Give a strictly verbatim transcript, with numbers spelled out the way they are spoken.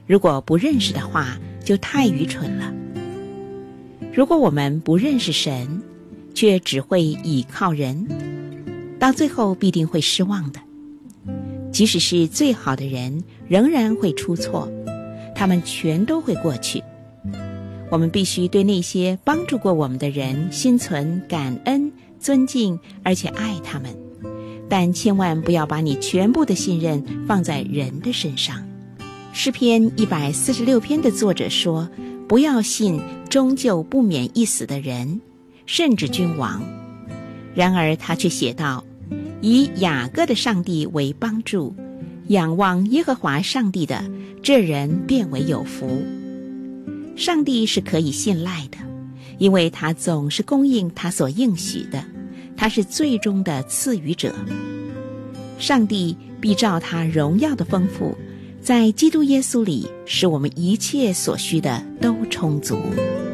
如果不认识的话，就太愚蠢了。如果我们不认识神，却只会倚靠人，到最后必定会失望的。即使是最好的人，仍然会出错，他们全都会过去。我们必须对那些帮助过我们的人心存感恩、尊敬，而且爱他们，但千万不要把你全部的信任放在人的身上。诗篇一百四十六篇的作者说，不要信终究不免一死的人，甚至君王。然而他却写道，以雅各的上帝为帮助，仰望耶和华上帝的，这人便为有福。上帝是可以信赖的，因为他总是供应他所应许的，他是最终的赐予者。上帝必照他荣耀的丰富，在基督耶稣里，使我们一切所需的都充足。